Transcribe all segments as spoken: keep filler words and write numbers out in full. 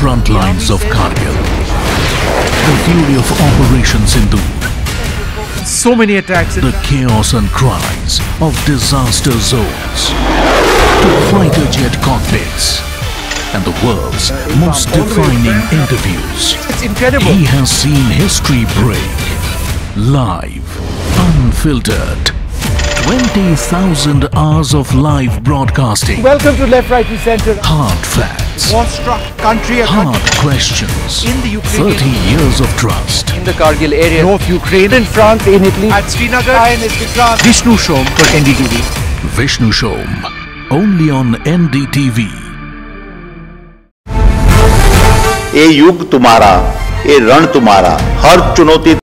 front lines of Kargil. The fury of Operation Sindoor. So many attacks. The chaos and cries of disaster zones. To fighter jet cockpits. And the world's most defining interviews. It's incredible. He has seen history break. Live. Unfiltered. twenty thousand hours of live broadcasting. Welcome to Left, Right and Centre. Hard facts. War-struck country. Hard questions. In the Ukraine. thirty years of trust. In the Kargil area. North Ukraine. In France, in Italy. At Srinagar. Hi, Mister France. Vishnu Shom for N D T V. Vishnu Shom. Only on N D T V. ये युग तुम्हारा, ये रण तुम्हारा, हर चुनौती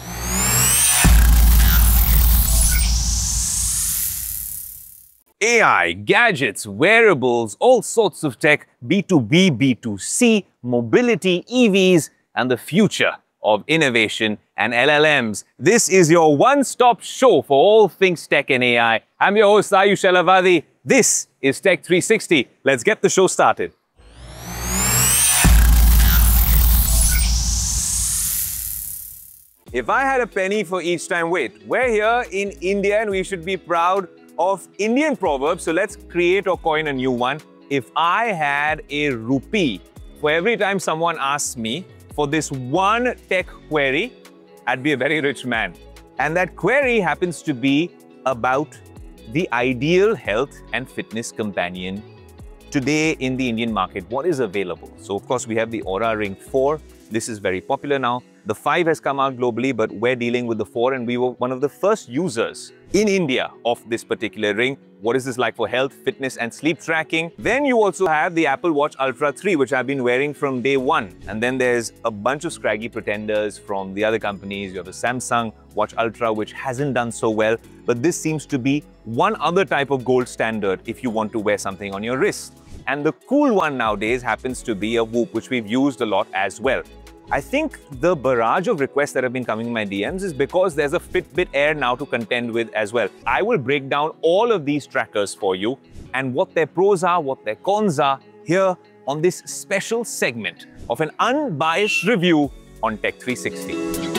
A I, gadgets, wearables, all sorts of tech, B two B, B two C, mobility, E Vs, and the future of innovation and L L Ms. This is your one-stop show for all things tech and A I. I'm your host, Ayush Elavadi. This is Tech three sixty. Let's get the show started. If I had a penny for each time, wait, we're here in India and we should be proud of Indian proverbs. So let's create or coin a new one. If I had a rupee for every time someone asks me for this one tech query, I'd be a very rich man. And that query happens to be about the ideal health and fitness companion today in the Indian market. What is available? So of course we have the Oura Ring four. This is very popular now. The five has come out globally, but we're dealing with the four, and we were one of the first users in India of this particular ring. What is this like for health, fitness, and sleep tracking? Then you also have the Apple Watch Ultra three, which I've been wearing from day one. And then there's a bunch of scraggy pretenders from the other companies. You have the Samsung Watch Ultra, which hasn't done so well, but this seems to be one other type of gold standard if you want to wear something on your wrist. And the cool one nowadays happens to be a Whoop, which we've used a lot as well. I think the barrage of requests that have been coming in my D Ms is because there's a Fitbit Air now to contend with as well. I will break down all of these trackers for you and what their pros are, what their cons are here on this special segment of an unbiased review on Tech three sixty.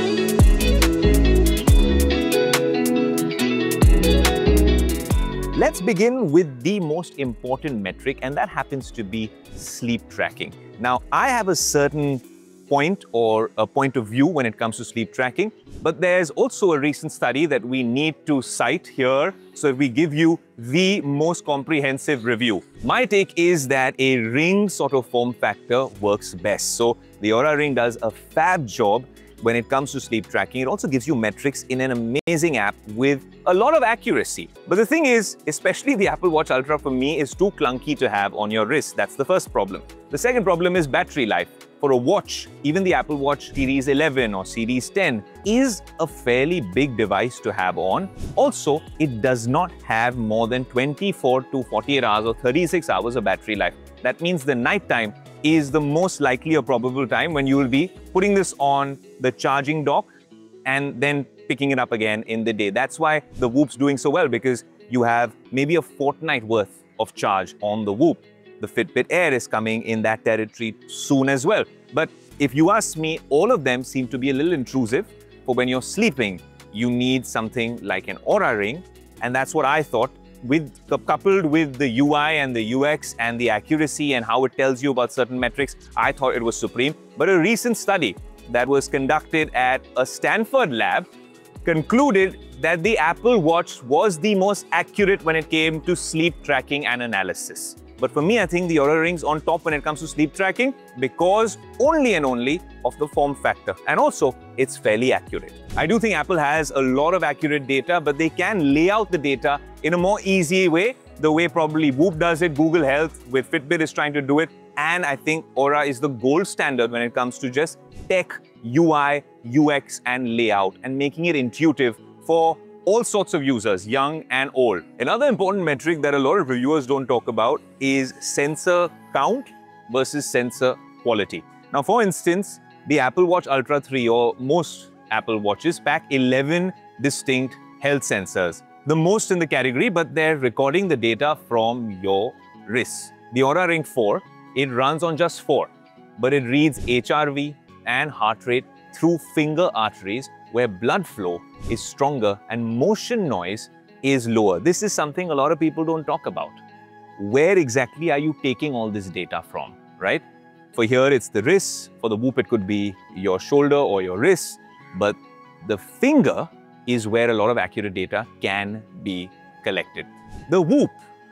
Let's begin with the most important metric, and that happens to be sleep tracking. Now, I have a certain point or a point of view when it comes to sleep tracking, but there's also a recent study that we need to cite here, so we give you the most comprehensive review. My take is that a ring sort of form factor works best. So the Oura Ring does a fab job when it comes to sleep tracking. It also gives you metrics in an amazing app with a lot of accuracy. But the thing is, especially the Apple Watch Ultra for me is too clunky to have on your wrist. That's the first problem. The second problem is battery life. For a watch, even the Apple Watch Series eleven or Series ten is a fairly big device to have on. Also, it does not have more than twenty-four to forty-eight hours or thirty-six hours of battery life. That means the night time is the most likely or probable time when you will be putting this on the charging dock and then picking it up again in the day. That's why the Whoop's doing so well, because you have maybe a fortnight worth of charge on the Whoop. The Fitbit Air is coming in that territory soon as well. But if you ask me, all of them seem to be a little intrusive. For when you're sleeping, you need something like an Oura Ring. And that's what I thought. With coupled with the U I and the U X and the accuracy and how it tells you about certain metrics, I thought it was supreme. But a recent study that was conducted at a Stanford lab concluded that the Apple Watch was the most accurate when it came to sleep tracking and analysis. But for me, I think the Oura Ring's on top when it comes to sleep tracking because only and only of the form factor. And also, it's fairly accurate. I do think Apple has a lot of accurate data, but they can lay out the data in a more easy way, the way probably Whoop does it, Google Health with Fitbit is trying to do it. And I think Oura is the gold standard when it comes to just tech, U I, U X, and layout, and making it intuitive for all sorts of users, young and old. Another important metric that a lot of reviewers don't talk about is sensor count versus sensor quality. Now, for instance, the Apple Watch Ultra three or most Apple Watches pack eleven distinct health sensors, the most in the category, but they're recording the data from your wrists. The Oura Ring four, it runs on just four. but it reads H R V and heart rate through finger arteries where blood flow is stronger and motion noise is lower. This is something a lot of people don't talk about. Where exactly are you taking all this data from, right? For here, it's the wrist. For the Whoop, it could be your shoulder or your wrist. But the finger is where a lot of accurate data can be collected. The Whoop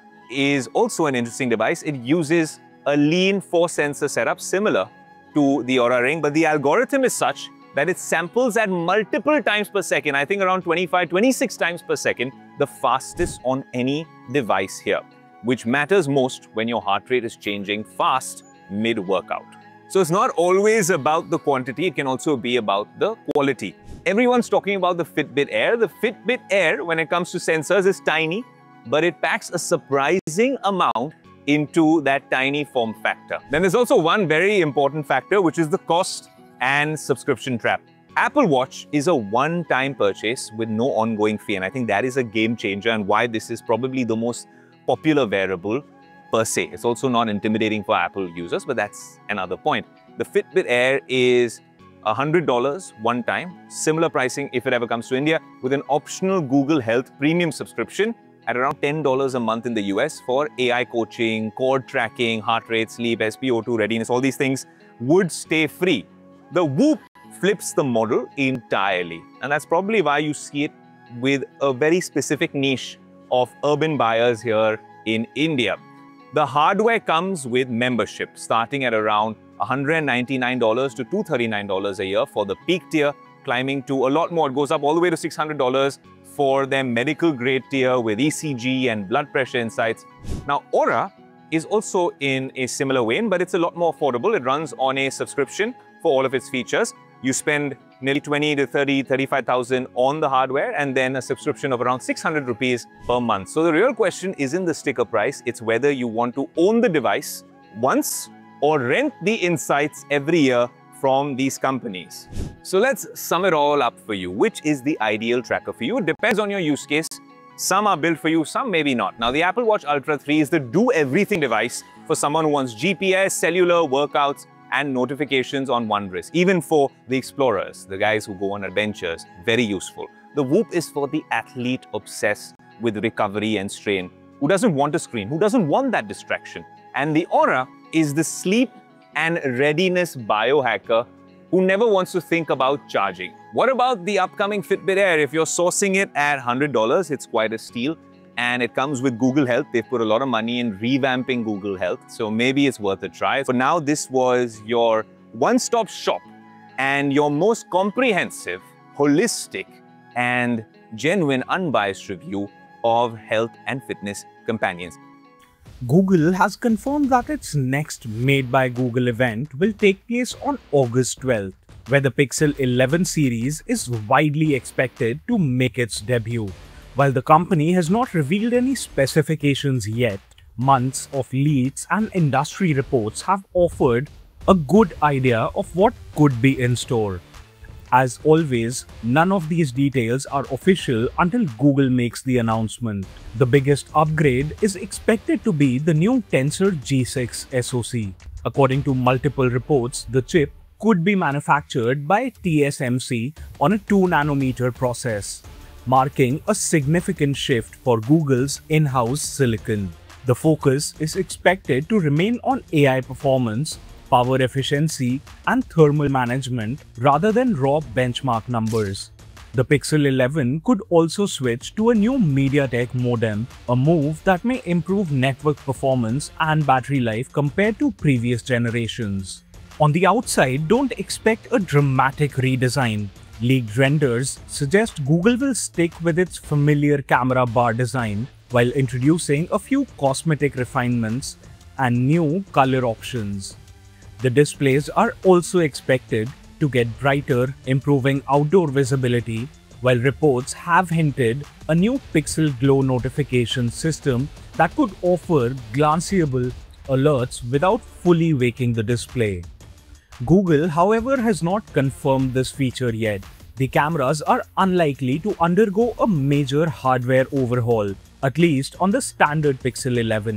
is also an interesting device. It uses a lean four sensor setup similar to the Oura Ring, but the algorithm is such that it samples at multiple times per second, I think around twenty-five, twenty-six times per second, the fastest on any device here, which matters most when your heart rate is changing fast mid-workout. So it's not always about the quantity, it can also be about the quality. Everyone's talking about the Fitbit Air. The Fitbit Air, when it comes to sensors, is tiny, but it packs a surprising amount into that tiny form factor. Then there's also one very important factor, which is the cost and subscription trap. Apple Watch is a one-time purchase with no ongoing fee, and I think that is a game changer and why this is probably the most popular wearable per se. It's also not intimidating for Apple users, but that's another point. The Fitbit Air is one hundred dollars one time, similar pricing if it ever comes to India, with an optional Google Health premium subscription at around ten dollars a month in the U S for A I coaching, cord tracking, heart rate, sleep, S P O two readiness, all these things would stay free. The Whoop flips the model entirely, and that's probably why you see it with a very specific niche of urban buyers here in India. The hardware comes with membership starting at around one hundred ninety-nine dollars to two hundred thirty-nine dollars a year for the peak tier, climbing to a lot more. It goes up all the way to six hundred dollars for their medical grade tier with E C G and blood pressure insights. Now, Oura is also in a similar vein, but it's a lot more affordable. It runs on a subscription for all of its features. You spend nearly twenty to thirty, thirty-five thousand on the hardware and then a subscription of around six hundred rupees per month. So the real question isn't the sticker price, it's whether you want to own the device once or rent the insights every year from these companies. So let's sum it all up for you. Which is the ideal tracker for you? It depends on your use case. Some are built for you, some maybe not. Now, the Apple Watch Ultra three is the do-everything device for someone who wants G P S, cellular, workouts, and notifications on one wrist. Even for the explorers, the guys who go on adventures, very useful. The Whoop is for the athlete obsessed with recovery and strain, who doesn't want a screen, who doesn't want that distraction. And the Oura is the sleep and readiness biohacker who never wants to think about charging. What about the upcoming Fitbit Air? If you're sourcing it at one hundred dollars, it's quite a steal. And it comes with Google Health. They've put a lot of money in revamping Google Health, so maybe it's worth a try. For now, this was your one-stop shop and your most comprehensive, holistic, and genuine, unbiased review of health and fitness companions. Google has confirmed that its next Made by Google event will take place on August twelfth, where the Pixel eleven series is widely expected to make its debut. While the company has not revealed any specifications yet, months of leaks and industry reports have offered a good idea of what could be in store. As always, none of these details are official until Google makes the announcement. The biggest upgrade is expected to be the new Tensor G six S O C. According to multiple reports, the chip could be manufactured by T S M C on a two nanometer process, marking a significant shift for Google's in-house silicon. The focus is expected to remain on A I performance, power efficiency, and thermal management rather than raw benchmark numbers. The Pixel eleven could also switch to a new MediaTek modem, a move that may improve network performance and battery life compared to previous generations. On the outside, don't expect a dramatic redesign. Leaked renders suggest Google will stick with its familiar camera bar design while introducing a few cosmetic refinements and new color options. The displays are also expected to get brighter, improving outdoor visibility, while reports have hinted a new Pixel Glow notification system that could offer glanceable alerts without fully waking the display. Google, however, has not confirmed this feature yet. The cameras are unlikely to undergo a major hardware overhaul, at least on the standard Pixel eleven.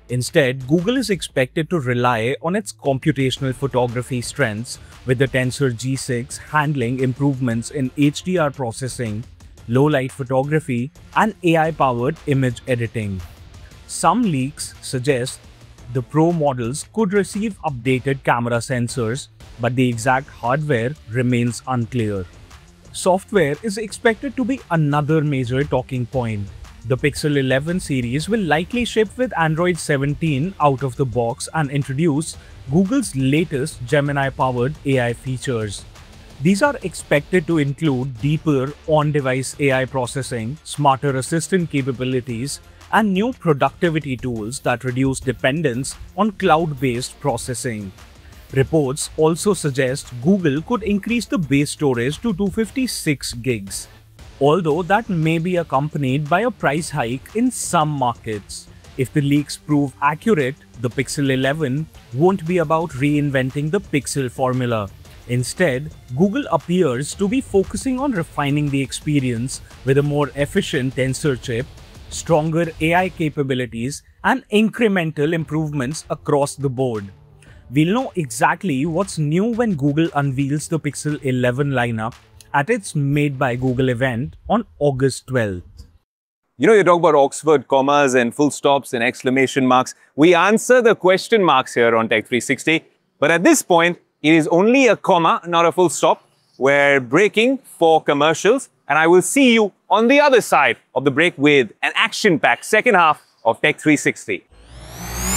Instead, Google is expected to rely on its computational photography strengths, with the Tensor G six handling improvements in H D R processing, low-light photography, and A I-powered image editing. Some leaks suggest the Pro models could receive updated camera sensors, but the exact hardware remains unclear. Software is expected to be another major talking point. The Pixel eleven series will likely ship with Android seventeen out of the box and introduce Google's latest Gemini-powered A I features. These are expected to include deeper on-device A I processing, smarter assistant capabilities, and new productivity tools that reduce dependence on cloud-based processing. Reports also suggest Google could increase the base storage to two hundred fifty-six gigs, although that may be accompanied by a price hike in some markets. If the leaks prove accurate, the Pixel eleven won't be about reinventing the Pixel formula. Instead, Google appears to be focusing on refining the experience with a more efficient Tensor chip, stronger A I capabilities, and incremental improvements across the board. We'll know exactly what's new when Google unveils the Pixel eleven lineup at its Made by Google event on August twelfth. You know, you talk about Oxford commas and full stops and exclamation marks. We answer the question marks here on Tech three sixty. But at this point, it is only a comma, not a full stop. We're breaking for commercials, and I will see you on the other side of the break with an action-packed second half of Tech three sixty.